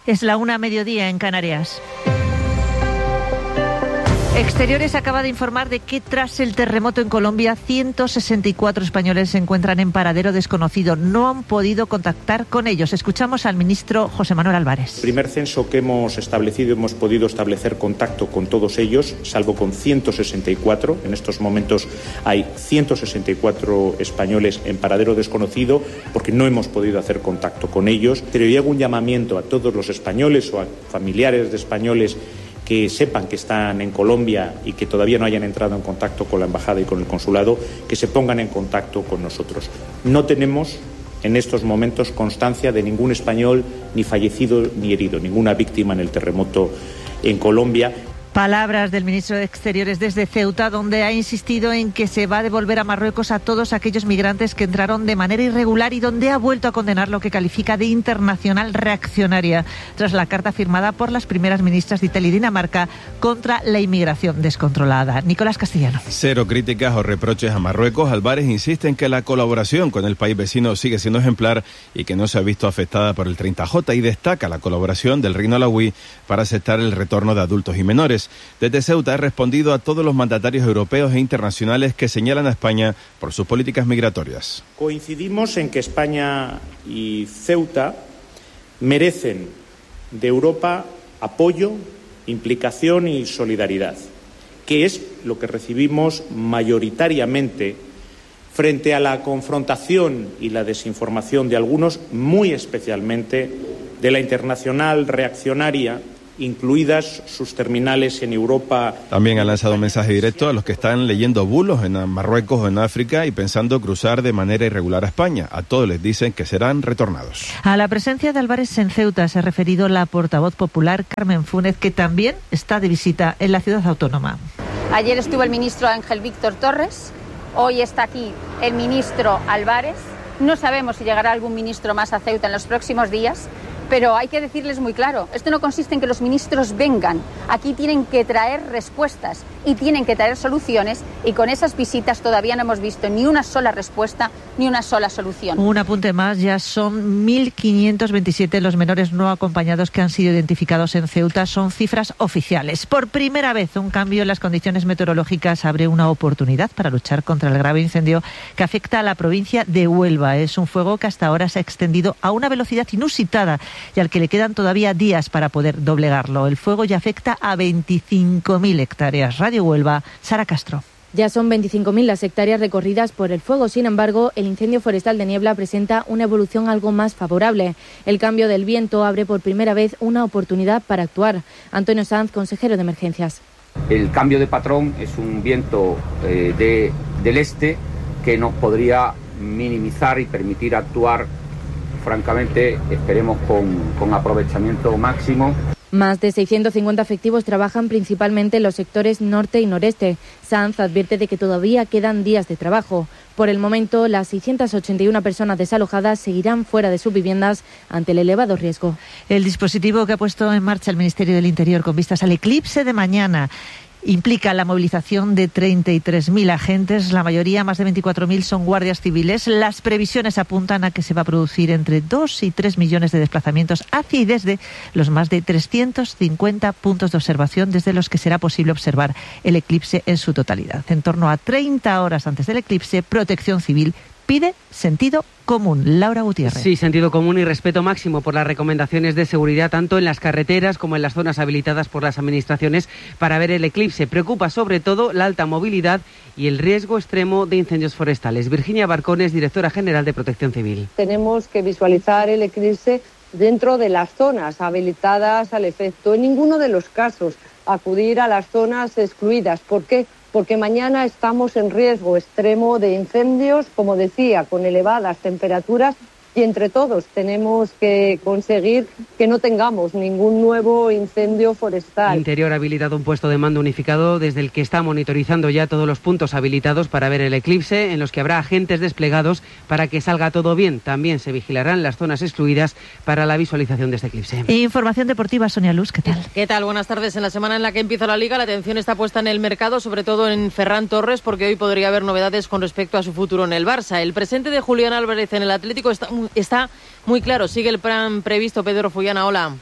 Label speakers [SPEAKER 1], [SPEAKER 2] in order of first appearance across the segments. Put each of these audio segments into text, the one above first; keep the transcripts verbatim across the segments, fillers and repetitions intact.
[SPEAKER 1] Es la una a mediodía en Canarias. Exteriores acaba de informar de que tras el terremoto en Colombia, ciento sesenta y cuatro españoles se encuentran en paradero desconocido. No han podido contactar con ellos. Escuchamos al ministro José Manuel Álvarez.
[SPEAKER 2] El primer censo que hemos establecido, hemos podido establecer contacto con todos ellos, salvo con ciento sesenta y cuatro. En estos momentos hay ciento sesenta y cuatro españoles en paradero desconocido porque no hemos podido hacer contacto con ellos. Pero yo hago un llamamiento a todos los españoles o a familiares de españoles que sepan que están en Colombia y que todavía no hayan entrado en contacto con la embajada y con el consulado, que se pongan en contacto con nosotros. No tenemos en estos momentos constancia de ningún español ni fallecido ni herido, ninguna víctima en el terremoto en Colombia.
[SPEAKER 1] Palabras del ministro de Exteriores desde Ceuta, donde ha insistido en que se va a devolver a Marruecos a todos aquellos migrantes que entraron de manera irregular y donde ha vuelto a condenar lo que califica de internacional reaccionaria tras la carta firmada por las primeras ministras de Italia y Dinamarca contra la inmigración descontrolada. Nicolás Castellano.
[SPEAKER 3] Cero críticas o reproches a Marruecos. Álvarez insiste en que la colaboración con el país vecino sigue siendo ejemplar y que no se ha visto afectada por el treinta J, y destaca la colaboración del Reino Alauí para aceptar el retorno de adultos y menores. Desde Ceuta ha respondido a todos los mandatarios europeos e internacionales que señalan a España por sus políticas migratorias.
[SPEAKER 2] Coincidimos en que España y Ceuta merecen de Europa apoyo, implicación y solidaridad, que es lo que recibimos mayoritariamente frente a la confrontación y la desinformación de algunos, muy especialmente de la internacional reaccionaria, incluidas sus terminales en Europa.
[SPEAKER 3] También ha lanzado un mensaje directo a los que están leyendo bulos en Marruecos o en África y pensando cruzar de manera irregular a España. A todos les dicen que serán retornados.
[SPEAKER 1] A la presencia de Álvarez en Ceuta se ha referido la portavoz popular Carmen Fúnez, que también está de visita en la ciudad autónoma.
[SPEAKER 4] Ayer estuvo el ministro Ángel Víctor Torres, hoy está aquí el ministro Álvarez. No sabemos si llegará algún ministro más a Ceuta en los próximos días, pero hay que decirles muy claro, esto no consiste en que los ministros vengan, aquí tienen que traer respuestas y tienen que traer soluciones, y con esas visitas todavía no hemos visto ni una sola respuesta ni una sola solución.
[SPEAKER 1] Un apunte más, ya son mil quinientos veintisiete los menores no acompañados que han sido identificados en Ceuta, son cifras oficiales. Por primera vez, un cambio en las condiciones meteorológicas abre una oportunidad para luchar contra el grave incendio que afecta a la provincia de Huelva. Es un fuego que hasta ahora se ha extendido a una velocidad inusitada y al que le quedan todavía días para poder doblegarlo. El fuego ya afecta a veinticinco mil hectáreas. Radio Huelva, Sara Castro.
[SPEAKER 5] Ya son veinticinco mil las hectáreas recorridas por el fuego. Sin embargo, el incendio forestal de Niebla presenta una evolución algo más favorable. El cambio del viento abre por primera vez una oportunidad para actuar. Antonio Sanz, consejero de Emergencias.
[SPEAKER 6] El cambio de patrón es un viento eh, de, del este que nos podría minimizar y permitir actuar, francamente, esperemos con, con aprovechamiento máximo.
[SPEAKER 5] Más de seiscientos cincuenta efectivos trabajan principalmente en los sectores norte y noreste. Sanz advierte de que todavía quedan días de trabajo. Por el momento, las seiscientas ochenta y una personas desalojadas seguirán fuera de sus viviendas ante el elevado riesgo.
[SPEAKER 1] El dispositivo que ha puesto en marcha el Ministerio del Interior con vistas al eclipse de mañana implica la movilización de treinta y tres mil agentes, la mayoría, más de veinticuatro mil, son guardias civiles. Las previsiones apuntan a que se va a producir entre dos y tres millones de desplazamientos hacia y desde los más de trescientos cincuenta puntos de observación desde los que será posible observar el eclipse en su totalidad. En torno a treinta horas antes del eclipse, Protección Civil pide sentido común. Laura Gutiérrez.
[SPEAKER 7] Sí, sentido común y respeto máximo por las recomendaciones de seguridad tanto en las carreteras como en las zonas habilitadas por las administraciones para ver el eclipse. Preocupa sobre todo la alta movilidad y el riesgo extremo de incendios forestales. Virginia Barcones, directora general de Protección Civil.
[SPEAKER 8] Tenemos que visualizar el eclipse dentro de las zonas habilitadas al efecto. En ninguno de los casos acudir a las zonas excluidas. ¿Por qué? Porque mañana estamos en riesgo extremo de incendios, como decía, con elevadas temperaturas, y entre todos tenemos que conseguir que no tengamos ningún nuevo incendio forestal.
[SPEAKER 7] Interior ha habilitado un puesto de mando unificado desde el que está monitorizando ya todos los puntos habilitados para ver el eclipse, en los que habrá agentes desplegados para que salga todo bien. También se vigilarán las zonas excluidas para la visualización de este eclipse.
[SPEAKER 1] Información deportiva, Sonia Luz, ¿qué tal?
[SPEAKER 9] ¿Qué tal? Buenas tardes. En la semana en la que empieza la Liga, la atención está puesta en el mercado, sobre todo en Ferran Torres, porque hoy podría haber novedades con respecto a su futuro en el Barça. El presente de Julián Álvarez en el Atlético está, está muy claro. Sigue el plan previsto. Pedro Fullana, hola.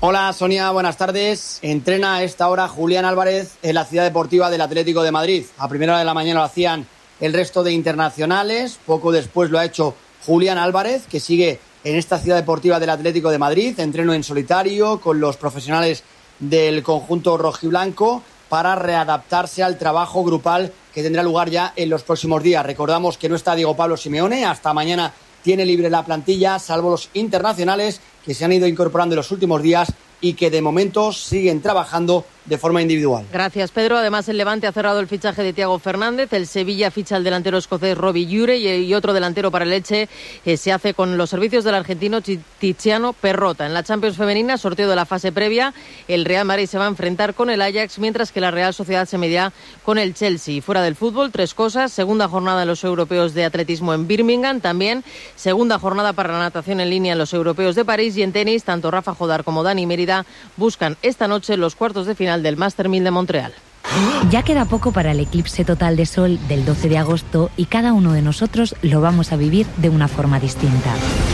[SPEAKER 10] Hola Sonia, buenas tardes. Entrena a esta hora Julián Álvarez en la Ciudad Deportiva del Atlético de Madrid. A primera hora de la mañana lo hacían el resto de internacionales. Poco después lo ha hecho Julián Álvarez, que sigue en esta Ciudad Deportiva del Atlético de Madrid. Entreno en solitario con los profesionales del conjunto rojiblanco para readaptarse al trabajo grupal que tendrá lugar ya en los próximos días. Recordamos que no está Diego Pablo Simeone. Hasta mañana tiene libre la plantilla, salvo los internacionales que se han ido incorporando en los últimos días y que de momento siguen trabajando de forma individual.
[SPEAKER 9] Gracias, Pedro. Además, el Levante ha cerrado el fichaje de Thiago Fernández. El Sevilla ficha al delantero escocés Robbie Ure y otro delantero para el Elche eh, se hace con los servicios del argentino Tiziano Perrota. En la Champions femenina, sorteo de la fase previa, el Real Madrid se va a enfrentar con el Ajax, mientras que la Real Sociedad se medirá con el Chelsea. Fuera del fútbol, tres cosas. Segunda jornada en los europeos de atletismo en Birmingham. También segunda jornada para la natación en línea en los europeos de París. Y en tenis, tanto Rafa Jodar como Dani Mérida buscan esta noche los cuartos de final del Master mil de Montreal.
[SPEAKER 11] Ya queda poco para el eclipse total de sol del doce de agosto y cada uno de nosotros lo vamos a vivir de una forma distinta.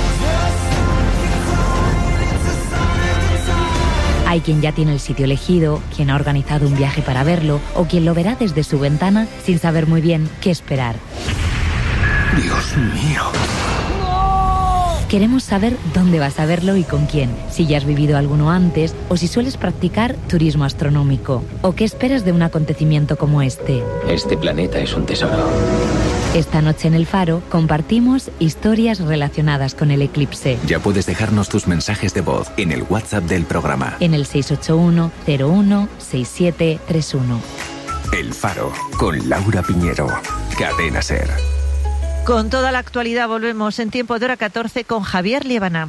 [SPEAKER 11] Hay quien ya tiene el sitio elegido, quien ha organizado un viaje para verlo o quien lo verá desde su ventana sin saber muy bien qué esperar.
[SPEAKER 12] Dios mío.
[SPEAKER 11] Queremos saber dónde vas a verlo y con quién, si ya has vivido alguno antes o si sueles practicar turismo astronómico o qué esperas de un acontecimiento como este.
[SPEAKER 12] Este planeta es un tesoro.
[SPEAKER 11] Esta noche en El Faro compartimos historias relacionadas con el eclipse.
[SPEAKER 12] Ya puedes dejarnos tus mensajes de voz en el WhatsApp del programa.
[SPEAKER 11] En el seis ocho uno, cero uno, seis siete tres uno.
[SPEAKER 12] El Faro, con Laura Piñero. Cadena SER.
[SPEAKER 1] Con toda la actualidad volvemos en tiempo de hora catorce con Javier Liébana.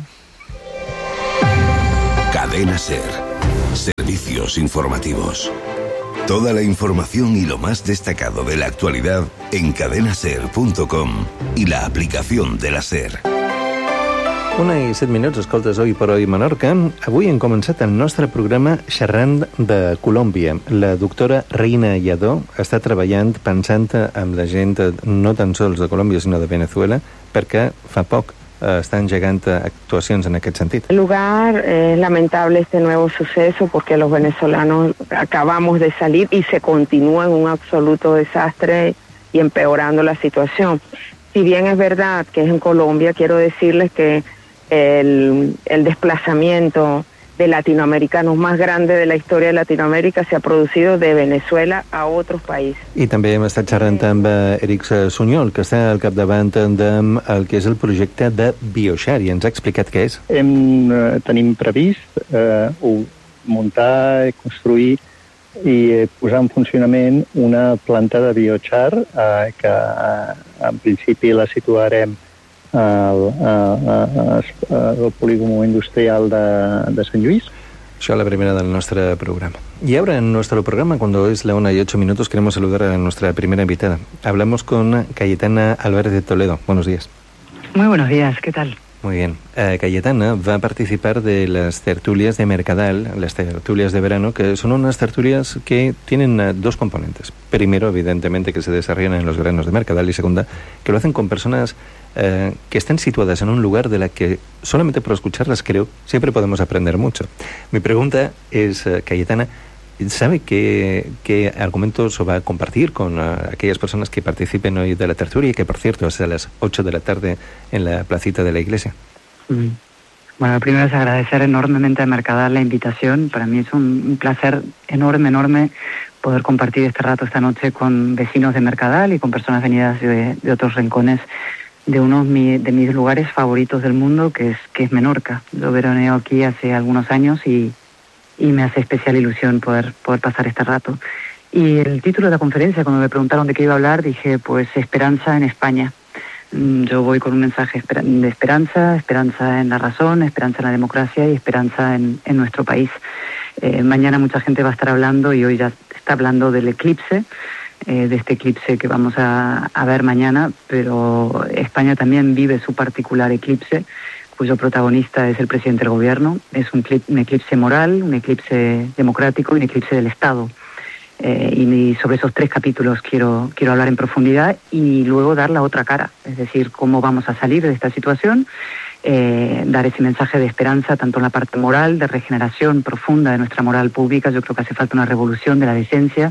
[SPEAKER 13] Cadena SER. Servicios informativos. Toda la información y lo más destacado de la actualidad en cadena ser punto com y la aplicación de la SER.
[SPEAKER 14] Una i set minuts, escoltes Oi per Oi Menorca. Avui hem començat el nostre programa xerrant de Colòmbia. La doctora Reina Lladó està treballant pensant amb la gent no tan sols de Colòmbia sinó de Venezuela, perquè fa poc está engegant actuacions en aquest sentit.
[SPEAKER 15] En lugar, es lamentable este nuevo suceso porque los venezolanos acabamos de salir y se continúa en un absoluto desastre y empeorando la situación. Si bien es verdad que es en Colombia, quiero decirles que el, el desplazamiento de latinoamericanos más grande de la historia de Latinoamérica se ha producido de Venezuela a otros países.
[SPEAKER 14] I també hem estat xerrant amb Eric Sunyol, que està al capdavant del que és el projecte de Biochar, i ens ha explicat què és.
[SPEAKER 16] Hem, eh, tenim previst eh, muntar, construir i eh, posar en funcionament una planta de biochar eh, que eh, en principi la situarem al, al, al polígono industrial de, de Sant Lluís.
[SPEAKER 14] Això es la primera del nuestro programa. Y ahora en nuestro programa, cuando es la una y ocho minutos, queremos saludar a nuestra primera invitada. Hablamos con Cayetana Álvarez de Toledo. Buenos días.
[SPEAKER 17] Muy buenos días, ¿qué tal?
[SPEAKER 14] Muy bien. Uh, Cayetana va a participar de las tertulias de Mercadal, las tertulias de verano, que son unas tertulias que tienen uh, dos componentes. Primero, evidentemente, que se desarrollan en los veranos de Mercadal, y segunda, que lo hacen con personas uh, que estén situadas en un lugar de la que solamente por escucharlas, creo, siempre podemos aprender mucho. Mi pregunta es, uh, Cayetana, ¿sabe qué, qué argumentos va a compartir con uh, aquellas personas que participen hoy de la tertulia, que por cierto es a las ocho de la tarde en la placita de la iglesia?
[SPEAKER 17] Mm. Bueno, primero es agradecer enormemente a Mercadal la invitación. Para mí es un, un placer enorme, enorme poder compartir este rato esta noche con vecinos de Mercadal y con personas venidas de, de otros rincones de uno de mis lugares favoritos del mundo, que es, que es Menorca. Yo veraneo aquí hace algunos años y y me hace especial ilusión poder, poder pasar este rato. Y el título de la conferencia, cuando me preguntaron de qué iba a hablar, dije, pues, esperanza en España. Yo voy con un mensaje de esperanza, esperanza en la razón, esperanza en la democracia y esperanza en, en nuestro país. Eh, mañana mucha gente va a estar hablando, y hoy ya está hablando del eclipse, eh, de este eclipse que vamos a, a ver mañana, pero España también vive su particular eclipse, cuyo protagonista es el presidente del gobierno. Es un, un eclipse moral, un eclipse democrático y un eclipse del Estado. Eh, y sobre esos tres capítulos quiero, quiero hablar en profundidad y luego dar la otra cara, es decir, cómo vamos a salir de esta situación eh, dar ese mensaje de esperanza, tanto en la parte moral, de regeneración profunda de nuestra moral pública. Yo creo que hace falta una revolución de la decencia.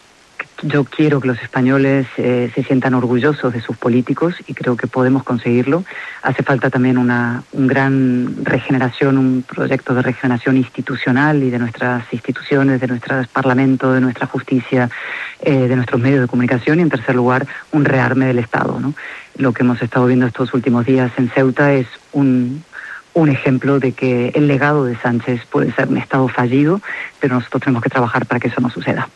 [SPEAKER 17] Yo quiero que los españoles eh, se sientan orgullosos de sus políticos y creo que podemos conseguirlo. Hace falta también una un gran regeneración, un proyecto de regeneración institucional y de nuestras instituciones, de nuestro Parlamento, de nuestra justicia, eh, de nuestros medios de comunicación y, en tercer lugar, un rearme del Estado, ¿no? Lo que hemos estado viendo estos últimos días en Ceuta es un... un ejemplo de que el legado de Sánchez puede ser un Estado fallido, pero nosotros tenemos que trabajar para que eso no suceda.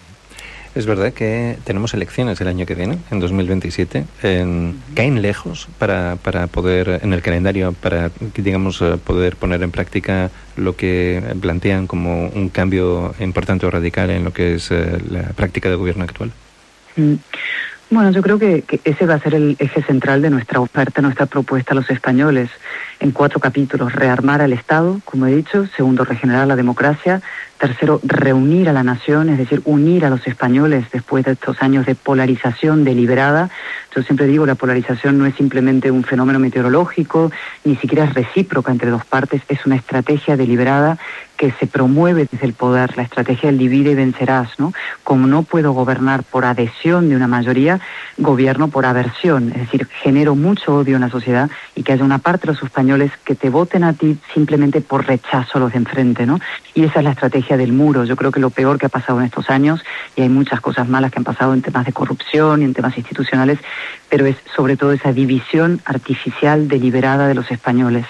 [SPEAKER 14] Es verdad que tenemos elecciones el año que viene, en dos mil veintisiete. En, caen lejos para, para poder, en el calendario, para, digamos, poder poner en práctica lo que plantean como un cambio importante o radical en lo que es eh, la práctica del gobierno actual.
[SPEAKER 17] Mm. Bueno, yo creo que, que ese va a ser el eje central de nuestra oferta, nuestra propuesta a los españoles, en cuatro capítulos: rearmar al Estado, como he dicho; segundo, regenerar la democracia; tercero, reunir a la nación, es decir, unir a los españoles después de estos años de polarización deliberada. Yo siempre digo, la polarización no es simplemente un fenómeno meteorológico, ni siquiera es recíproca entre dos partes, es una estrategia deliberada que se promueve desde el poder, la estrategia del divide y vencerás, ¿no? Como no puedo gobernar por adhesión de una mayoría, gobierno por aversión, es decir, genero mucho odio en la sociedad y que haya una parte de los españoles que te voten a ti simplemente por rechazo a los de enfrente, ¿no? Y esa es la estrategia del muro. Yo creo que lo peor que ha pasado en estos años, y hay muchas cosas malas que han pasado en temas de corrupción y en temas institucionales, pero es sobre todo esa división artificial deliberada de los españoles.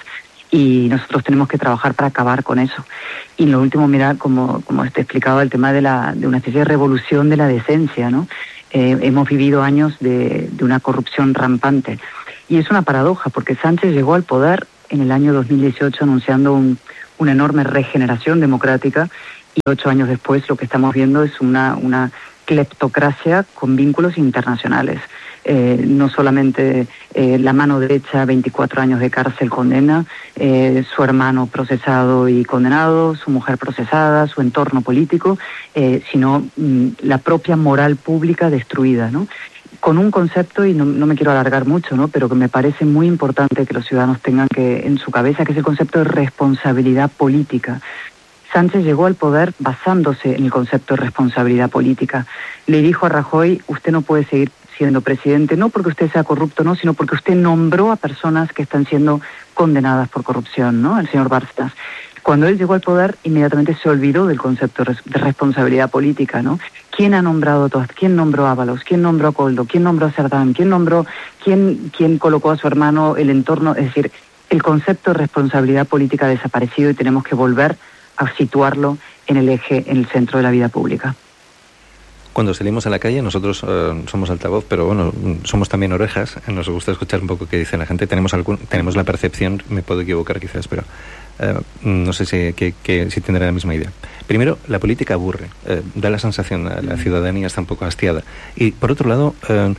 [SPEAKER 17] Y nosotros tenemos que trabajar para acabar con eso. Y lo último, mira, como, como te explicaba, el tema de, la, de una especie de revolución de la decencia, ¿no? Eh, hemos vivido años de, de una corrupción rampante. Y es una paradoja, porque Sánchez llegó al poder en el año dos mil dieciocho anunciando un, una enorme regeneración democrática, y ocho años después lo que estamos viendo es una, una cleptocracia con vínculos internacionales. Eh, no solamente eh, la mano derecha, veinticuatro años de cárcel condena, eh, su hermano procesado y condenado, su mujer procesada, su entorno político, eh, sino mm, la propia moral pública destruida, ¿no? Con un concepto, y no, no me quiero alargar mucho, ¿no?, pero que me parece muy importante que los ciudadanos tengan que en su cabeza, que es el concepto de responsabilidad política. Sánchez llegó al poder basándose en el concepto de responsabilidad política. Le dijo a Rajoy: usted no puede seguir siendo presidente, no porque usted sea corrupto, no, sino porque usted nombró a personas que están siendo condenadas por corrupción, ¿no? El señor Bárcenas. Cuando él llegó al poder, inmediatamente se olvidó del concepto de responsabilidad política, ¿no? ¿Quién ha nombrado a todas? ¿Quién nombró a Ábalos? ¿Quién nombró a Coldo? ¿Quién nombró a Cerdán? ¿Quién nombró, quién, quién colocó a su hermano, el entorno? Es decir, el concepto de responsabilidad política ha desaparecido y tenemos que volver a situarlo en el eje, en el centro de la vida pública.
[SPEAKER 14] Cuando salimos a la calle, nosotros uh, somos altavoz, pero bueno, somos también orejas. Nos gusta escuchar un poco qué dice la gente. Tenemos algún, tenemos la percepción, me puedo equivocar quizás, pero uh, no sé si, que, que, si tendrá la misma idea. Primero, la política aburre, uh, da la sensación, la, la ciudadanía está un poco hastiada. Y por otro lado, uh,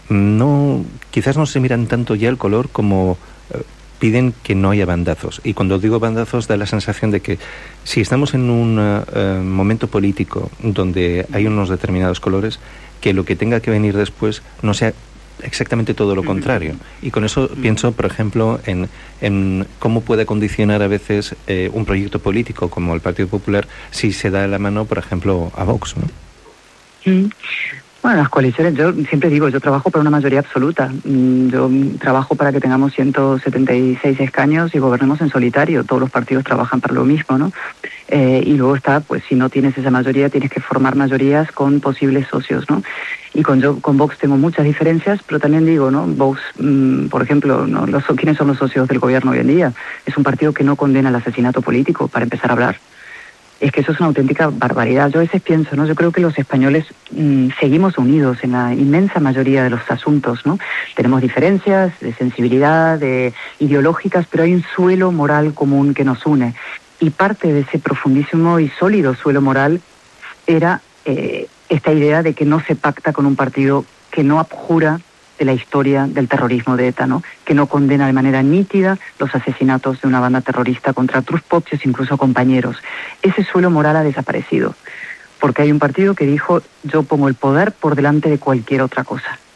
[SPEAKER 14] no, quizás no se miran tanto ya el color como uh, piden que no haya bandazos. Y cuando digo bandazos, da la sensación de que si estamos en un uh, momento político donde hay unos determinados colores, que lo que tenga que venir después no sea exactamente todo lo contrario. Y con eso pienso, por ejemplo, en, en cómo puede condicionar a veces eh, un proyecto político como el Partido Popular si se da la mano, por ejemplo, a Vox, ¿no?
[SPEAKER 17] Mm. Bueno, las coaliciones, yo siempre digo, yo trabajo para una mayoría absoluta. Yo trabajo para que tengamos ciento setenta y seis escaños y gobernemos en solitario. Todos los partidos trabajan para lo mismo, ¿no? Eh, y luego está, pues si no tienes esa mayoría, tienes que formar mayorías con posibles socios, ¿no? Y con yo con Vox tengo muchas diferencias, pero también digo, ¿no? Vox, mmm, por ejemplo, ¿no? Los, ¿quiénes son los socios del gobierno hoy en día? Es un partido que no condena el asesinato político, para empezar a hablar. Es que eso es una auténtica barbaridad. Yo a veces pienso, ¿no? Yo creo que los españoles mmm, seguimos unidos en la inmensa mayoría de los asuntos, ¿no? Tenemos diferencias de sensibilidad, de ideológicas, pero hay un suelo moral común que nos une. Y parte de ese profundísimo y sólido suelo moral era eh, esta idea de que no se pacta con un partido que no abjura de la historia del terrorismo de ETA, ¿no? Que no condena de manera nítida los asesinatos de una banda terrorista contra otros propios, incluso compañeros. Ese suelo moral ha desaparecido, porque hay un partido que dijo: yo pongo el poder por delante de cualquier otra cosa.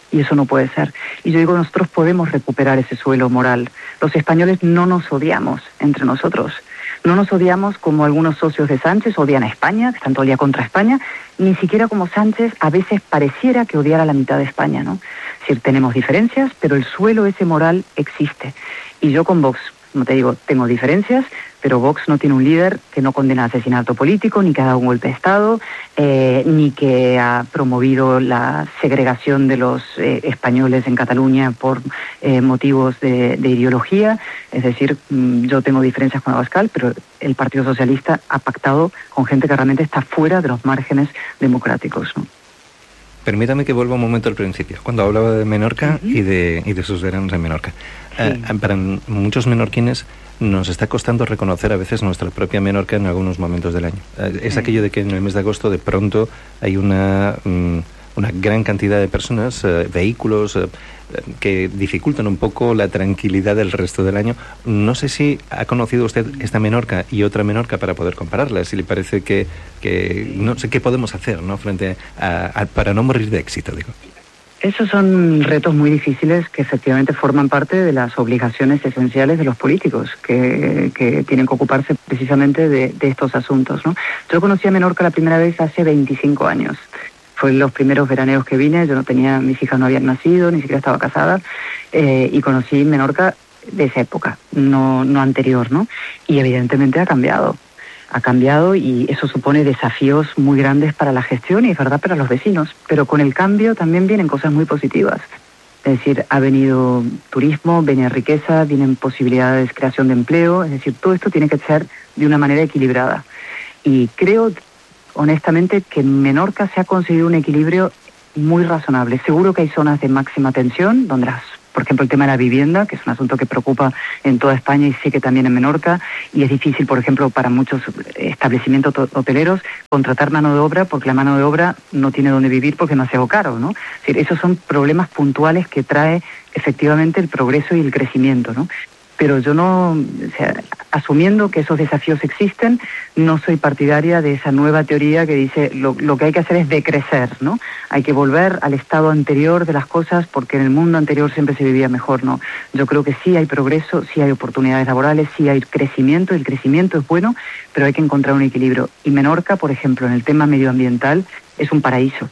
[SPEAKER 17] y eso no puede ser. Y yo digo, nosotros podemos recuperar ese suelo moral. Los españoles no nos odiamos entre nosotros. No nos odiamos como algunos socios de Sánchez odian a España, que están todo el día contra España, ni siquiera como Sánchez a veces pareciera que odiara a la mitad de España, ¿no? Es decir, tenemos diferencias, pero el suelo ese moral existe. Y yo con Vox, como te digo, tengo diferencias, pero Vox no tiene un líder que no condena asesinato político, ni que ha dado un golpe de Estado, eh, ni que ha promovido la segregación de los eh, españoles en Cataluña por eh, motivos de, de ideología. Es decir, yo tengo diferencias con Abascal, pero el Partido Socialista ha pactado con gente que realmente está fuera de los márgenes democráticos, ¿no?
[SPEAKER 14] Permítame que vuelva un momento al principio, cuando hablaba de Menorca uh-huh. y, de, y de sus veranos en Menorca. Sí. Eh, para muchos menorquines nos está costando reconocer a veces nuestra propia Menorca en algunos momentos del año. Eh, es sí. aquello de que en el mes de agosto de pronto hay una, um, una gran cantidad de personas, eh, vehículos, eh, que dificultan un poco la tranquilidad del resto del año. No sé si ha conocido usted esta Menorca y otra Menorca para poder compararla, si le parece que, que no sé qué podemos hacer, ¿no?, frente a, a para no morir de éxito, digo.
[SPEAKER 17] Esos son retos muy difíciles que efectivamente forman parte de las obligaciones esenciales de los políticos que, que tienen que ocuparse precisamente de, de estos asuntos, ¿no? Yo conocí a Menorca la primera vez hace veinticinco años. Fue los primeros veraneos que vine, yo no tenía, mis hijas no habían nacido, ni siquiera estaba casada, eh, y conocí Menorca de esa época, no, no anterior, ¿no? Y evidentemente ha cambiado, ha cambiado y eso supone desafíos muy grandes para la gestión y es verdad para los vecinos, pero con el cambio también vienen cosas muy positivas. Es decir, ha venido turismo, viene riqueza, vienen posibilidades de creación de empleo, es decir, todo esto tiene que ser de una manera equilibrada. Y creo honestamente que en Menorca se ha conseguido un equilibrio muy razonable. Seguro que hay zonas de máxima tensión, donde las, por ejemplo, el tema de la vivienda, que es un asunto que preocupa en toda España y sé que también en Menorca, y es difícil, por ejemplo, para muchos establecimientos hoteleros contratar mano de obra porque la mano de obra no tiene dónde vivir porque no es demasiado caro, ¿no? Es decir, esos son problemas puntuales que trae efectivamente el progreso y el crecimiento, ¿no? Pero yo no, o sea, asumiendo que esos desafíos existen, no soy partidaria de esa nueva teoría que dice lo, lo que hay que hacer es decrecer, ¿no? Hay que volver al estado anterior de las cosas porque en el mundo anterior siempre se vivía mejor, ¿no? Yo creo que sí hay progreso, sí hay oportunidades laborales, sí hay crecimiento, el crecimiento es bueno, pero hay que encontrar un equilibrio. Y Menorca, por ejemplo, en el tema medioambiental, es un paraíso.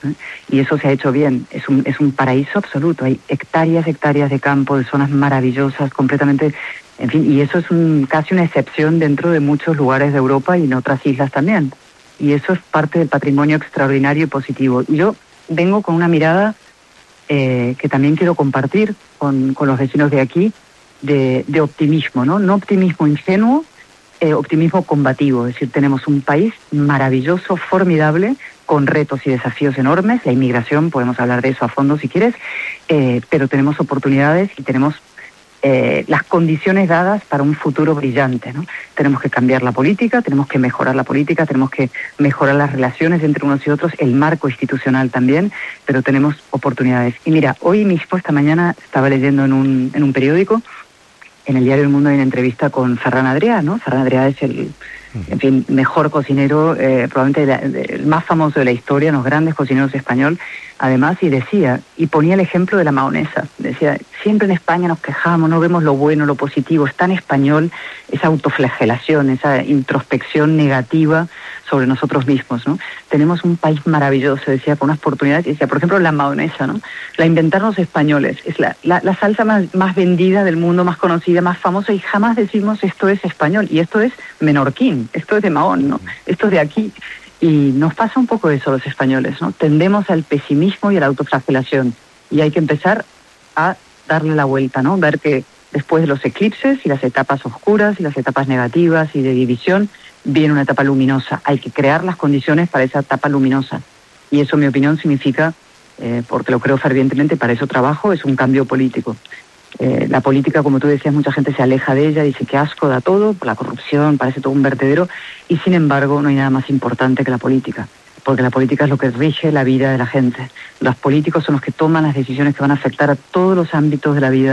[SPEAKER 17] Y eso se ha hecho bien, es un, es un paraíso absoluto, hay hectáreas, hectáreas de campo, de zonas maravillosas, completamente, en fin, y eso es un, casi una excepción dentro de muchos lugares de Europa y en otras islas también, y eso es parte del patrimonio extraordinario y positivo. Y yo vengo con una mirada eh, que también quiero compartir con, con los vecinos de aquí, de, de optimismo, ¿no? No optimismo ingenuo, eh, optimismo combativo, es decir, tenemos un país maravilloso, formidable, con retos y desafíos enormes, la inmigración, podemos hablar de eso a fondo si quieres, eh, pero tenemos oportunidades y tenemos eh, las condiciones dadas para un futuro brillante, ¿no? Tenemos que cambiar la política, tenemos que mejorar la política, tenemos que mejorar las relaciones entre unos y otros, el marco institucional también, pero tenemos oportunidades. Y mira, hoy mismo, esta mañana, estaba leyendo en un, en un periódico, en el diario El Mundo hay una entrevista con Ferran Adrià, ¿no? Ferran Adrià es el, en fin, mejor cocinero, eh, probablemente el más famoso de la historia, los grandes cocineros español, además, y decía, y ponía el ejemplo de la mahonesa, decía, siempre en España nos quejamos, no vemos lo bueno, lo positivo, es tan español esa autoflagelación, esa introspección negativa sobre nosotros mismos, ¿no? Tenemos un país maravilloso, decía, con unas oportunidades, decía, por ejemplo, la mahonesa, ¿no? La inventaron los españoles, es la, la, la salsa más, más vendida del mundo, más conocida, más famosa, y jamás decimos esto es español, y esto es menorquín, esto es de Mahón, ¿no? Esto es de aquí. Y nos pasa un poco eso a los españoles, ¿no? Tendemos al pesimismo y a la autoflagelación, y hay que empezar a darle la vuelta, ¿no? Ver que después de los eclipses y las etapas oscuras y las etapas negativas y de división, viene una etapa luminosa. Hay que crear las condiciones para esa etapa luminosa. Y eso, en mi opinión, significa, eh, porque lo creo fervientemente, para eso trabajo, es un cambio político. Eh, la política, como tú decías, mucha gente se aleja de ella, dice que asco da todo, la corrupción, parece todo un vertedero, y sin embargo no hay nada más importante que la política, porque la política es lo que rige la vida de la gente. Los políticos son los que toman las decisiones que van a afectar a todos los ámbitos de la vida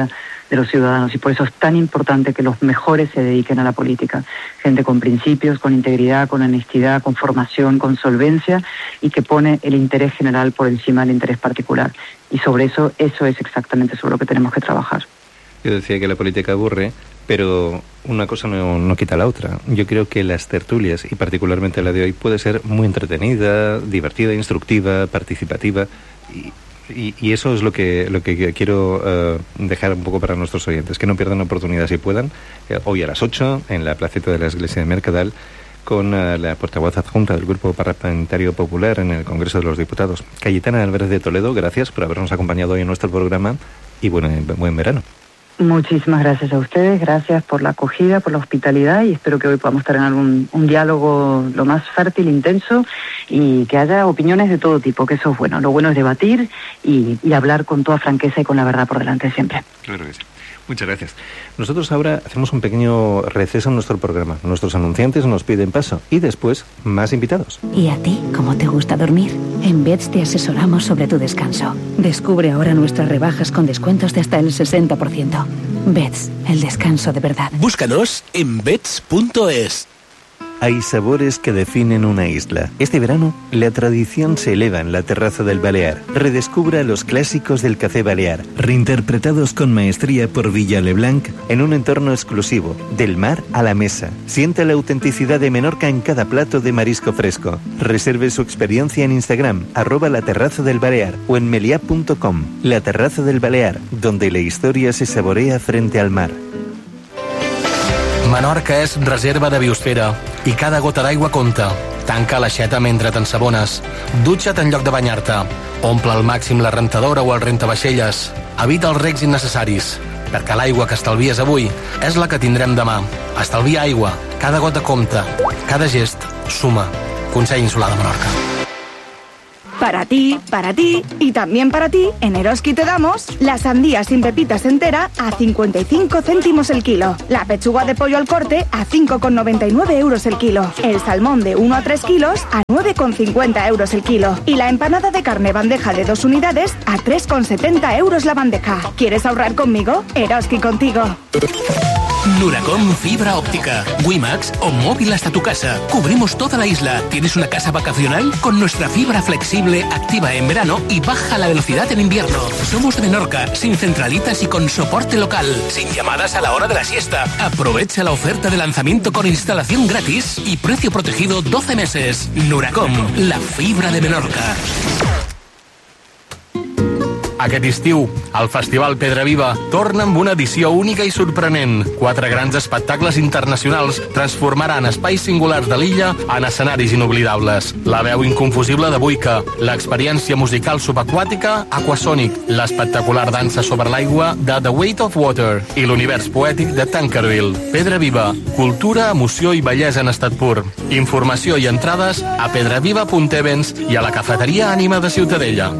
[SPEAKER 17] de los ciudadanos, y por eso es tan importante que los mejores se dediquen a la política. Gente con principios, con integridad, con honestidad, con formación, con solvencia, y que pone el interés general por encima del interés particular. Y sobre eso, eso es exactamente sobre lo que tenemos que trabajar.
[SPEAKER 14] Yo decía que la política aburre, pero una cosa no, no quita la otra. Yo creo que las tertulias, y particularmente la de hoy, puede ser muy entretenida, divertida, instructiva, participativa, y, y, y eso es lo que, lo que quiero uh, dejar un poco para nuestros oyentes, que no pierdan la oportunidad si puedan, eh, hoy a las ocho, en la placeta de la Iglesia de Mercadal, con uh, la portavoz adjunta del Grupo Parlamentario Popular en el Congreso de los Diputados. Cayetana Álvarez de Toledo, gracias por habernos acompañado hoy en nuestro programa, y bueno, buen verano.
[SPEAKER 17] Muchísimas gracias a ustedes, gracias por la acogida, por la hospitalidad, y espero que hoy podamos tener un, un diálogo lo más fértil, intenso, y que haya opiniones de todo tipo, que eso es bueno. Lo bueno es debatir y, y hablar con toda franqueza y con la verdad por delante siempre.
[SPEAKER 14] Claro que sí. Muchas gracias. Nosotros ahora hacemos un pequeño receso en nuestro programa. Nuestros anunciantes nos piden paso y después más invitados.
[SPEAKER 18] ¿Y a ti cómo te gusta dormir? En Beds te asesoramos sobre tu descanso. Descubre ahora nuestras rebajas con descuentos de hasta el sesenta por ciento. Beds, el descanso de verdad.
[SPEAKER 19] Búscanos en beds punto es.
[SPEAKER 14] Hay sabores que definen una isla. Este verano, la tradición se eleva en la terraza del Balear. Redescubra los clásicos del café balear, reinterpretados con maestría por Villa Leblanc en un entorno exclusivo, del mar a la mesa. Sienta la autenticidad de Menorca en cada plato de marisco fresco. Reserve su experiencia en Instagram, arroba la terraza del Balear, o en meliá punto com. La terraza del Balear, donde la historia se saborea frente al mar.
[SPEAKER 19] Menorca és reserva de biosfera i cada gota d'aigua compta. Tanca l'aixeta mentre t'ensabones. Dutxa't en lloc de banyar-te. Omple al màxim la rentadora o el rentavaixelles. Evita els recs innecessaris, perquè l'aigua que estalvies avui és la que tindrem demà. Estalvia aigua. Cada gota compta. Cada gest suma. Consell Insular de Menorca.
[SPEAKER 20] Para ti, para ti y también para ti, en Eroski te damos la sandía sin pepitas entera a cincuenta y cinco céntimos el kilo, la pechuga de pollo al corte a cinco con noventa y nueve euros el kilo, el salmón de uno a tres kilos a nueve con cincuenta euros el kilo y la empanada de carne bandeja de dos unidades a tres con setenta euros la bandeja. ¿Quieres ahorrar conmigo? Eroski contigo.
[SPEAKER 19] Nuracom Fibra Óptica, Wimax o móvil hasta tu casa. Cubrimos toda la isla. ¿Tienes una casa vacacional? Con nuestra fibra flexible, activa en verano y baja la velocidad en invierno. Somos de Menorca, sin centralitas y con soporte local, sin llamadas a la hora de la siesta. Aprovecha la oferta de lanzamiento con instalación gratis y precio protegido doce meses. Nuracom, la fibra de Menorca. Aquest estiu, el Festival Pedra Viva torna amb una edició única i sorprenent. Quatre grans espectacles internacionals transformaran espais singulars de l'illa en escenaris inoblidables. La veu inconfusible de Buica, l'experiència musical subaquàtica Aquasonic, l'espectacular dansa sobre l'aigua de The Weight of Water i l'univers poètic de Tankerville. Pedra Viva, cultura, emoció i bellesa en estat pur. Informació i entrades a pedraviva punt events i a la cafeteria Ànima de Ciutadella.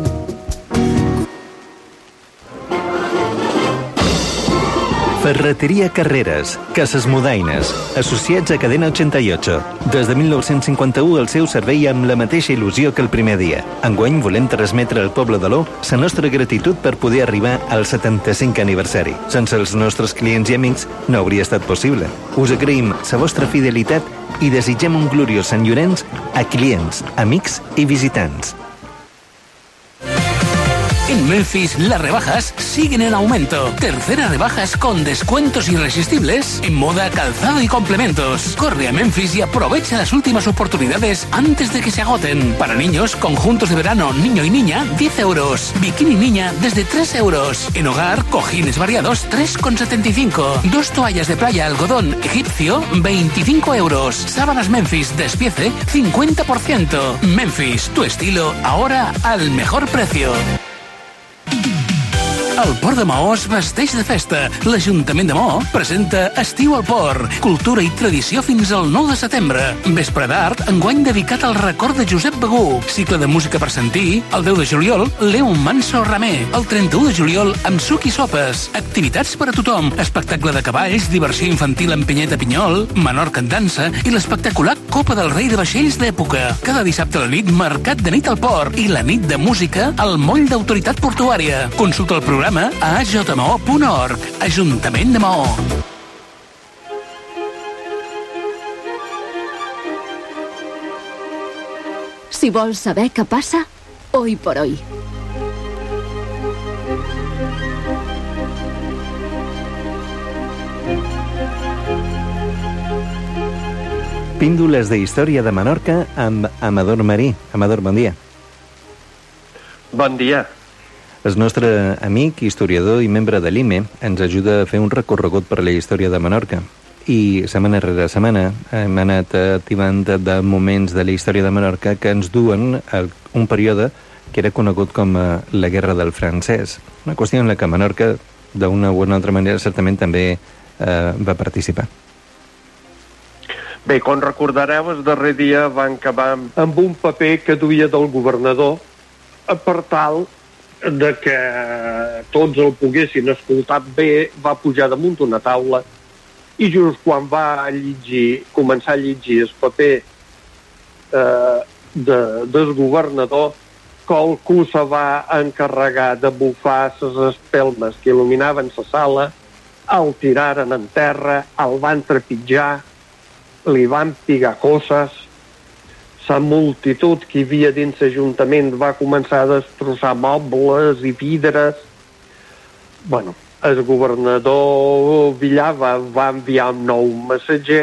[SPEAKER 14] Ferreteria Carreras, Cases Mudaines, associats a Cadena ochenta y ocho. Des de mil nou-cents cinquanta-u el seu servei amb la mateixa il·lusió que el primer dia. Enguany volem transmetre al poble d'Aló la nostra gratitud per poder arribar al setanta-cinquè aniversari. Sense els nostres clients i amics no hauria estat possible. Us agraïm la vostra fidelitat i desitgem un gloriós Sant Llorenç a clients, amics i visitants.
[SPEAKER 19] En Memphis, las rebajas siguen en aumento. Terceras rebajas con descuentos irresistibles en moda, calzado y complementos. Corre a Memphis y aprovecha las últimas oportunidades antes de que se agoten. Para niños, conjuntos de verano, niño y niña, diez euros. Bikini niña, desde tres euros. En hogar, cojines variados, tres con setenta y cinco. Dos toallas de playa algodón egipcio, veinticinco euros. Sábanas Memphis, despiece, cincuenta por ciento. Memphis, tu estilo, ahora al mejor precio. El Port de Maó es vesteix de festa. L'Ajuntament de Maó presenta Estiu al Port, cultura i tradició fins al nou de setembre. Vespre d'art, enguany dedicat al record de Josep Begú. Cicle de música per sentir, el deu de juliol, Leo Manso Ramé. El trenta-u de juliol, amb suc i sopes. Activitats per a tothom. Espectacle de cavalls, diversió infantil amb pinyeta pinyol, Menorca en dansa i l'espectacular Copa del Rei de vaixells d'època. Cada dissabte a la nit, mercat de nit al port i la nit de música al moll d'autoritat portuària. Consulta el programa programa a a j m o punt org. Ajuntament de Maó.
[SPEAKER 21] Si vols saber què passa, hoy por hoy.
[SPEAKER 14] Píndoles de història de Menorca amb Amador Marí. Amador, bon dia.
[SPEAKER 22] Bon dia.
[SPEAKER 14] El nostre amic, historiador i membre de l'I M E ens ajuda a fer un recorregut per la història de Menorca. I setmana rere setmana hem anat activant de moments de la història de Menorca que ens duen a un període que era conegut com la Guerra del Francès. Una qüestió en la que Menorca, d'una o una altra manera, certament també eh, va participar.
[SPEAKER 22] Bé, com recordareu, el darrer dia van acabar amb un paper que duia del governador per tal de que tots el poguessin escoltar bé. Va pujar damunt una taula i just quan va llegir, començar a llegir el paper eh, de, del governador, qualcú se va encarregar de bufar les espelmes que il·luminaven la sala, el tiraren en terra, el van trepitjar, li van pigar coses, la multitud que hi havia dins l'Ajuntament va començar a destrossar mobles i vidres. Bueno, el governador Villar va, va enviar un nou missatger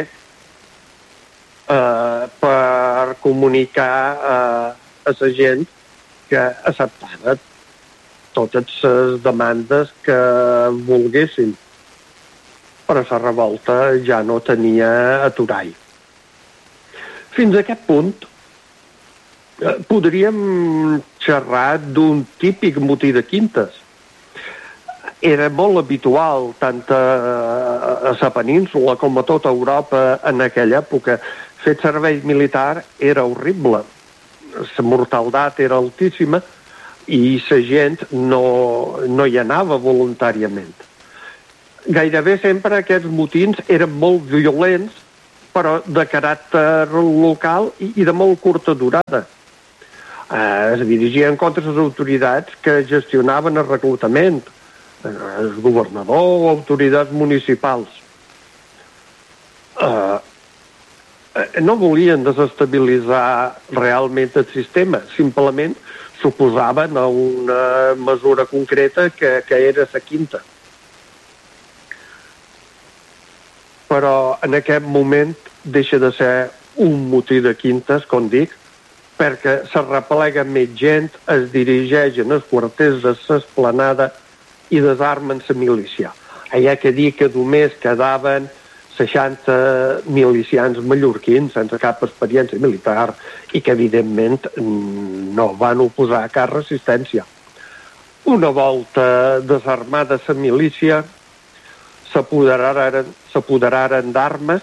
[SPEAKER 22] eh, per comunicar eh, a la gent que acceptava totes les demandes que volguessin. Però la revolta ja no tenia aturall. Fins a aquest punt podríem xerrar d'un típic motí de quintes. Era molt habitual, tant a, a la península com a tota Europa en aquella època. Fer servei militar era horrible. La mortaldat era altíssima i la gent no, no hi anava voluntàriament. Gairebé sempre aquests motins eren molt violents, però de caràcter local i, i de molt curta durada. Eh, es dirigien contra les autoritats que gestionaven el reclutament, el governador o autoritats municipals. Eh, no volien desestabilitzar realment el sistema, simplement s'oposaven a una mesura concreta que, que era la quinta. Però en aquest moment deixa de ser un motí de quintes, com dic, perquè se replega més gent, es dirigeixen els quarters de l'esplanada i desarmen la milícia. Hi ha que dir que només quedaven seixanta milicians mallorquins sense cap experiència militar i que, evidentment, no van oposar a cap resistència. Una volta desarmada la milícia, s'apoderaren, s'apoderaren d'armes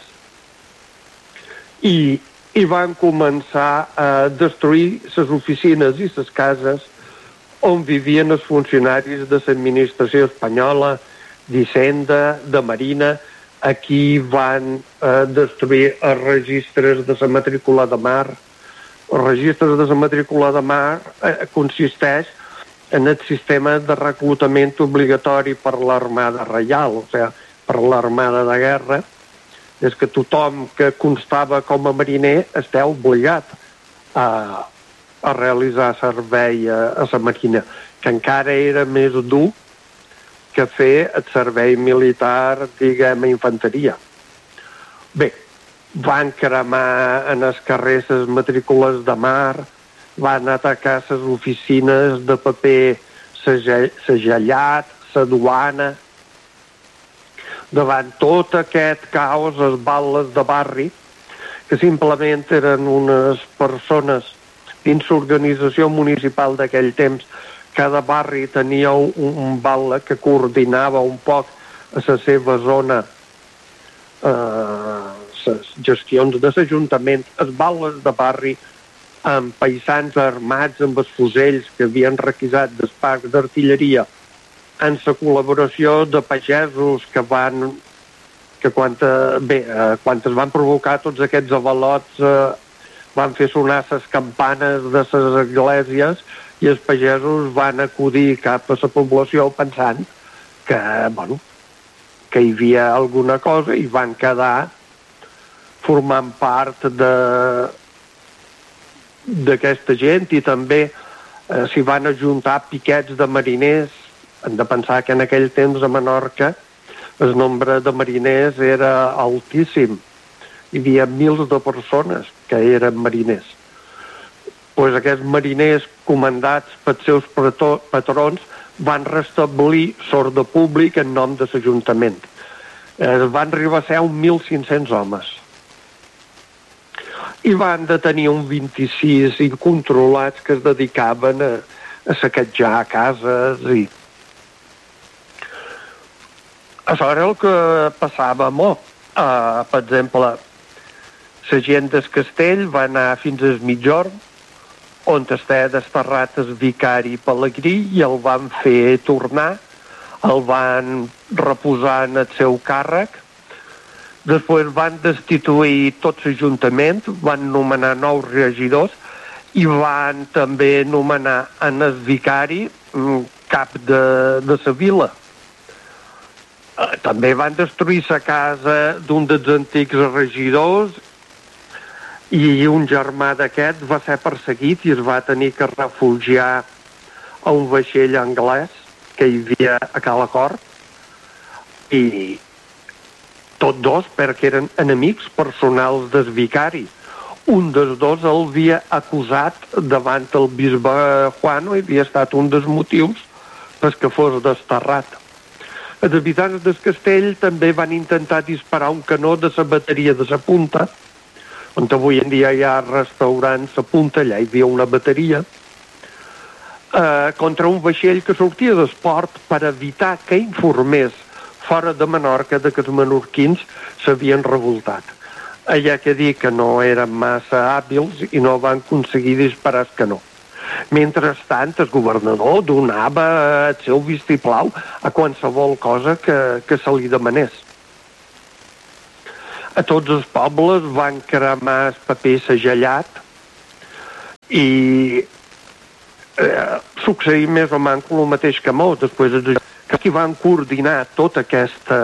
[SPEAKER 22] i, i van començar a destruir les oficines i les cases on vivien els funcionaris de l'administració espanyola, d'Hisenda, de Marina. Aquí van eh, destruir els registres de la matrícula de mar. Els registres de la matrícula de mar eh, consisteix en el sistema de reclutament obligatori per l'Armada Reial, o sigui, per l'Armada de Guerra. És que tothom que constava com a mariner està obligat a, a realitzar servei a, a la Marina, que encara era més dur que fer el servei militar, diguem, a infanteria. Bé, van cremar en els carrers les matrícules de mar, van atacar les oficines de paper segellat, la duana. Davant tot aquest caos, les bales de barri, que simplement eren unes persones dins l'organització municipal d'aquell temps. Cada barri tenia un, un batle que coordinava un poc a la seva zona eh, les gestions de l'Ajuntament. Els balles de barri amb paisans armats amb els fusells que havien requisat del parc d'artilleria, en la col·laboració de pagesos que van que quan, bé, eh, quan es van provocar tots aquests avalots eh, van fer sonar les campanes de les esglésies i els pagesos van acudir cap a la població pensant que, bueno, que hi havia alguna cosa i van quedar formant part de d'aquesta gent i també eh, s'hi van ajuntar piquets de mariners. Hem de pensar que en aquell temps a Menorca el nombre de mariners era altíssim. Hi havia mils de persones que eren mariners. Pues aquests mariners comandats pels seus patrons van restablir l'ordre públic en nom de l'Ajuntament. Eh, van arribar a ser uns mil cinc-cents homes. I van detenir un vint-i-sis incontrolats que es dedicaven a, a saquejar cases i... Això era el que passava molt. Uh, per exemple, la gent del castell va anar fins al mitjorn, on està desterrat el vicari Pelegrí i el van fer tornar, el van reposar en el seu càrrec, després van destituir tot l'Ajuntament, van nomenar nous regidors i van també nomenar en el vicari cap de, de la vila. També van destruir la casa d'un dels antics regidors i un germà d'aquest va ser perseguit i es va tenir que refugiar a un vaixell anglès que hi havia a Cala Cort i tots dos perquè eren enemics personals del vicari. Un dels dos el havia acusat davant el bisbe Juano i havia estat un dels motius perquè fos desterrat. Els habitants del castell també van intentar disparar un canó de la bateria de la punta, on avui en dia hi ha restaurants a punta, allà hi havia una bateria, eh, contra un vaixell que sortia del port per evitar que informés fora de Menorca de que els menorquins s'havien revoltat. Allà que dir que no eren massa hàbils i no van aconseguir disparar el canó. Mentrestant, el governador donava el seu vistiplau a qualsevol cosa que, que se li demanés. A tots els pobles van cremar el paper segellat i eh, succeïa més o menys el mateix que molt. Després que qui van coordinar tota aquesta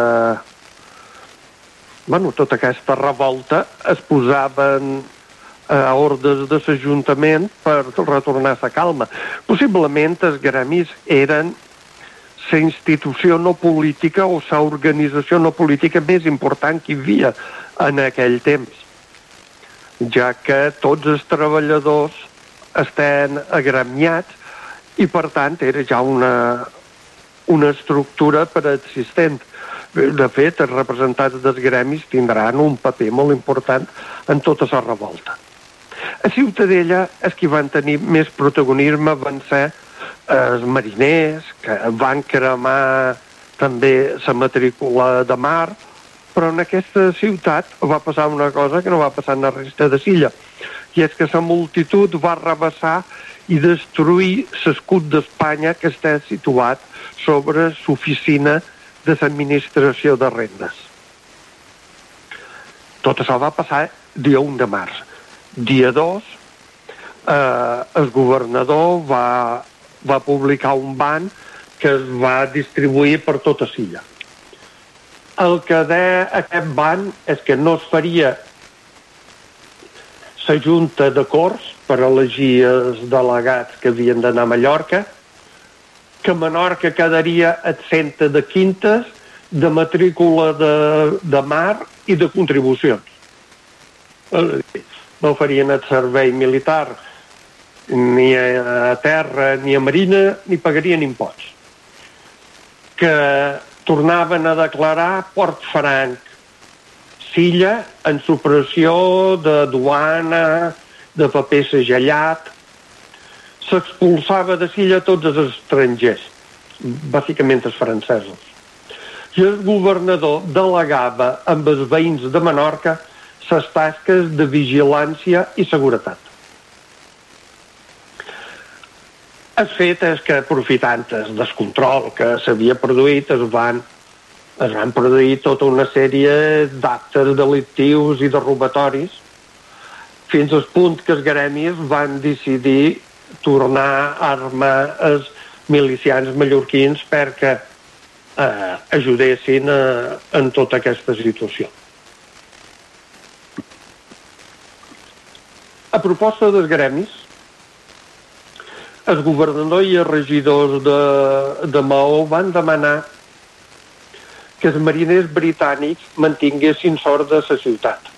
[SPEAKER 22] bueno, tota aquesta revolta es posaven a ordres de l'Ajuntament per retornar la calma. Possiblement els gremis eren la institució no política o la organització no política més important que hi havia en aquell temps, ja que tots els treballadors estan agremiats i per tant era ja una, una estructura preexistent. De fet, els representants dels gremis tindran un paper molt important en tota la revolta. A Ciutadella els que van tenir més protagonisme van ser els mariners, que van cremar també la matrícula de mar, però en aquesta ciutat va passar una cosa que no va passar en la resta de Silla, i és que la multitud va rebassar i destruir l'escut d'Espanya que està situat sobre l'oficina de l'administració de rendes. Tot això va passar dia un de març. Dia dos, eh, el governador va, va publicar un ban que es va distribuir per tota Silla. El que deia aquest ban és que no es faria la junta de Corts per elegir els delegats que havien d'anar a Mallorca, que Menorca quedaria exempt de quintes, de matrícula de, de mar i de contribucions. No farien el servei militar ni a terra ni a marina, ni pagarien imposts. Que tornaven a declarar Port Franc, Silla, en supressió de duana, de paper segellat. S'expulsava de Silla tots els estrangers, bàsicament els francesos. I el governador delegava amb els veïns de Menorca les tasques de vigilància i seguretat. El fet és que, aprofitant el descontrol que s'havia produït, es van, es van produir tota una sèrie d'actes delictius i de robatoris, fins al punt que els gremis van decidir tornar a armar els milicians mallorquins perquè eh, ajudessin a, en tota aquesta situació. A proposta dels gremis, el governador i els regidors de, de Maó van demanar que els mariners britànics mantinguessin sort de la ciutat.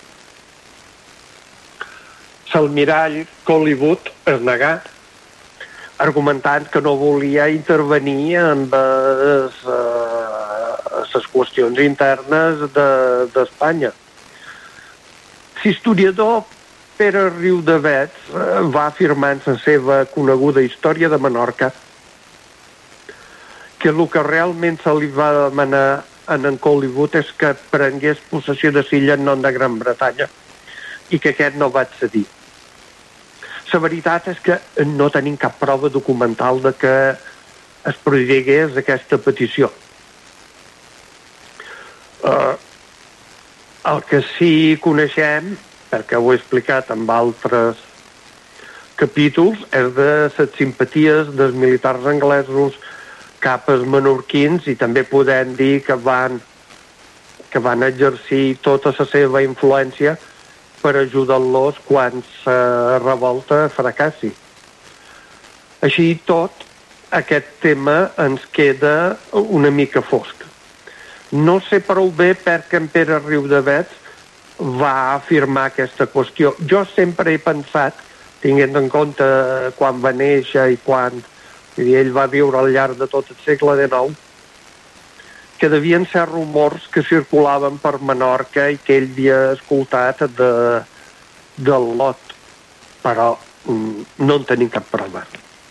[SPEAKER 22] L'almirall Collingwood es negà, argumentant que no volia intervenir en les, eh, les qüestions internes d'Espanya. De, L'historiador Pere Riudavets eh, va afirmar en la seva coneguda història de Menorca que el que realment se li va demanar en en Collingwood és que prengués possessió de l'illa en nom de Gran Bretanya i que aquest no va accedir. La veritat és que no tenim cap prova documental de que es prohibigués aquesta petició. Uh, el que sí coneixem, perquè ho he explicat en altres capítols, és de les simpaties dels militars anglesos cap als menorquins i també podem dir que van, que van exercir tota la seva influència per ajudar-los quan la revolta fracassi. Així i tot, aquest tema ens queda una mica fosc. No sé prou bé per què en Pere Riudavets va afirmar aquesta qüestió. Jo sempre he pensat, tinguent en compte quan va néixer i quan ell va viure al llarg de tot el segle dinou, que devien ser rumors que circulaven per Menorca i que ell havia escoltat de, del lot, però mm, no en tenim cap prova.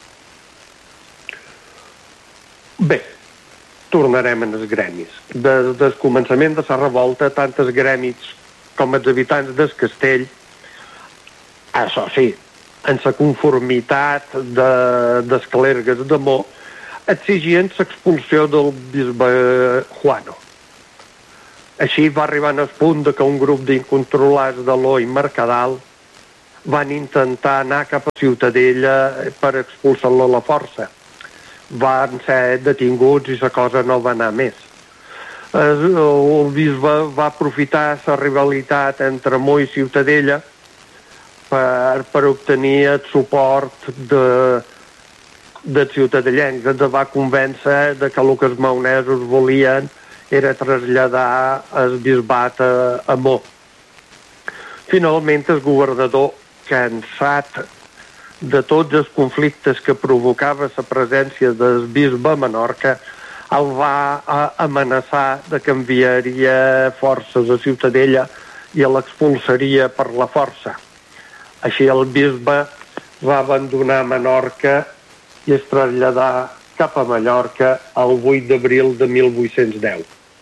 [SPEAKER 22] Bé, tornarem als gremis. Des del començament de la revolta, tant els gremis com els habitants del castell, això sí, en la conformitat de, dels clergues de Mo, exigien l'expulsió del bisbe Juano. Així va arribar al punt de que un grup d'incontrolats de l'O i Mercadal van intentar anar cap a Ciutadella per expulsar-lo a la força. Van ser detinguts i la cosa no va anar més. El bisbe va aprofitar la rivalitat entre Mo i Ciutadella per, per obtenir el suport de de ciutadellencs. Ens va convèncer de que el que els maonesos volien era traslladar el bisbat a, a Mo. Finalment, el governador, cansat de tots els conflictes que provocava la presència del bisbe a Menorca, el va amenaçar de que enviaria forces a Ciutadella i l'expulsaria per la força. Així el bisbe va abandonar Menorca i es traslladà cap a Mallorca el vuit d'abril de mil vuit-cents deu.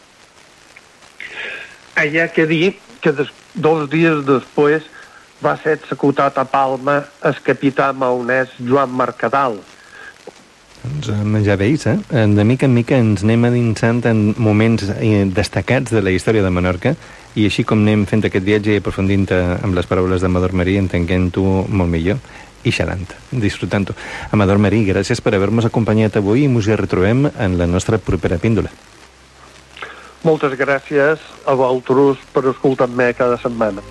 [SPEAKER 22] Hi ha que dir que des, dos dies després va ser executat a Palma el capità maonès Joan Mercadal.
[SPEAKER 14] Doncs ja veus, eh? De mica en mica ens anem adinsant en moments destacats de la història de Menorca i així com anem fent aquest viatge i aprofundint amb les paraules d'Amador Marí, entenent-ho molt millor i xerrant, disfrutant-ho. Amador Marí, gràcies per haver-nos acompanyat avui i ens hi retrobem en la nostra propera píndola.
[SPEAKER 22] Moltes gràcies a vosaltres per escoltar-me cada setmana.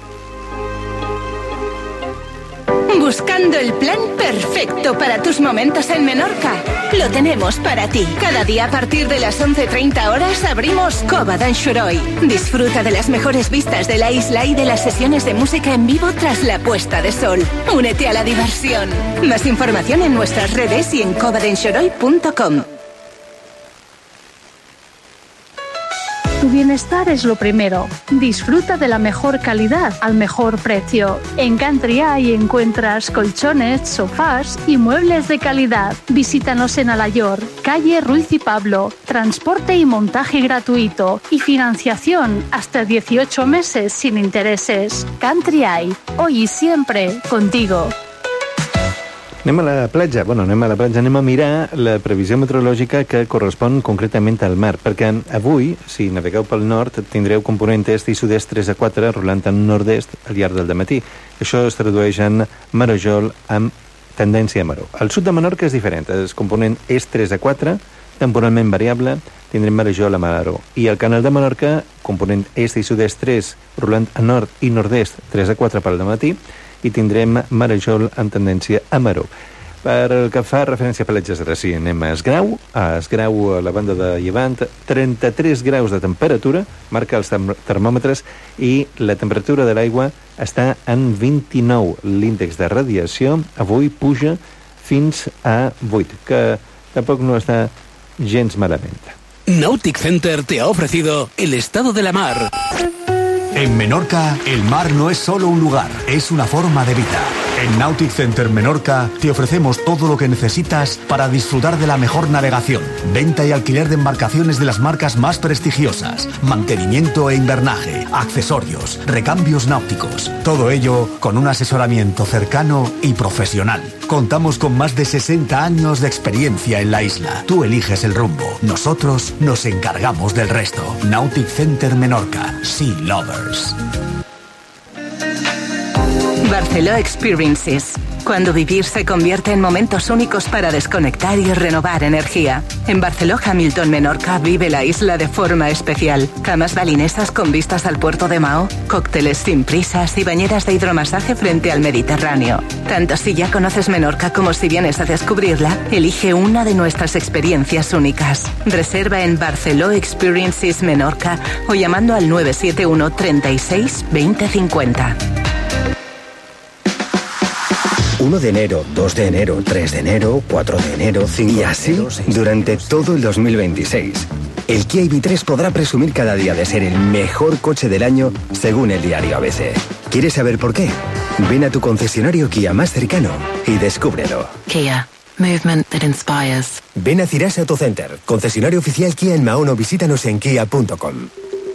[SPEAKER 20] Buscando el plan perfecto para tus momentos en Menorca. Lo tenemos para ti. Cada día a partir de las once treinta horas abrimos Cova d'en Xuroi. Disfruta de las mejores vistas de la isla y de las sesiones de música en vivo tras la puesta de sol. Únete a la diversión. Más información en nuestras redes y en cova d'en xuroi punto com.
[SPEAKER 2] Tu bienestar es lo primero. Disfruta de la mejor calidad al mejor precio. En Country Eye encuentras colchones, sofás y muebles de calidad. Visítanos en Alayor, calle Ruiz y Pablo. Transporte y montaje gratuito y financiación hasta dieciocho meses sin intereses. Country Eye, hoy y siempre contigo.
[SPEAKER 14] Anem a la platja, bueno, anem a la platja, anem a mirar la previsió meteorològica que correspon concretament al mar, perquè avui, si navegueu pel nord, tindreu component est i sud-est tres a quatre, rolant en nord-est al llarg del dematí. Això es tradueix en marejol amb tendència a maror. Al sud de Menorca és diferent, el component és tres a quatre, temporalment variable, tindrem marejol a maror. I el canal de Menorca, component est i sud-est tres, rolant a nord i nord-est tres a quatre pel matí, i tindrem marejol amb tendència a maror. Per el que fa referència a pelatges de sí, anem a Esgrau, a Esgrau a la banda de llevant, trenta-tres graus de temperatura, marca els termòmetres, i la temperatura de l'aigua està en vint-i-nou. L'índex de radiació avui puja fins a vuit, que tampoc no està gens malament.
[SPEAKER 19] Nautic Center te ha ofrecido el estado de la mar.
[SPEAKER 3] En Menorca, el mar no es solo un lugar, es una forma de vida. En Nautic Center Menorca te ofrecemos todo lo que necesitas para disfrutar de la mejor navegación, venta y alquiler de embarcaciones de las marcas más prestigiosas, mantenimiento e invernaje, accesorios, recambios náuticos. Todo ello con un asesoramiento cercano y profesional. Contamos con más de sesenta años de experiencia en la isla. Tú eliges el rumbo, nosotros nos encargamos del resto. Nautic Center Menorca, Sea Lovers.
[SPEAKER 4] Barceló Experiences. Cuando vivir se convierte en momentos únicos para desconectar y renovar energía. En Barceló Hamilton Menorca vive la isla de forma especial. Camas balinesas con vistas al puerto de Mahó, cócteles sin prisas y bañeras de hidromasaje frente al Mediterráneo. Tanto si ya conoces Menorca como si vienes a descubrirla, elige una de nuestras experiencias únicas. Reserva en Barceló Experiences Menorca o llamando al nueve siete uno, treinta y seis, veinte cincuenta.
[SPEAKER 23] uno de enero, dos de enero, tres de enero, cuatro de enero, cinco y así durante todo el dos mil veintiséis. El Kia I V tres podrá presumir cada día de ser el mejor coche del año según el diario A B C. ¿Quieres saber por qué? Ven a tu concesionario Kia más cercano y descúbrelo.
[SPEAKER 24] Kia. Movement that inspires.
[SPEAKER 23] Ven a Cirasa Autocenter, concesionario oficial Kia en Mahón, o visítanos en kia punto com.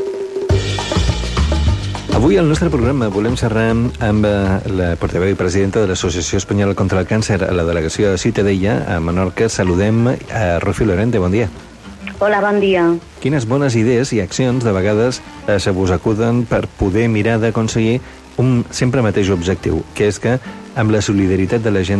[SPEAKER 14] Avui al nostre programa volem xerrar amb la portaveu i presidenta de l'Associació Espanyola contra el Càncer a la delegació de Ciutadella, a Menorca. Saludem a Rocío Lorente, bon dia.
[SPEAKER 25] Hola, bon dia.
[SPEAKER 14] Quines bones idees i accions de vegades eh, se vos acuden per poder mirar d'aconseguir un sempre mateix objectiu, que és que amb la solidaritat de la gent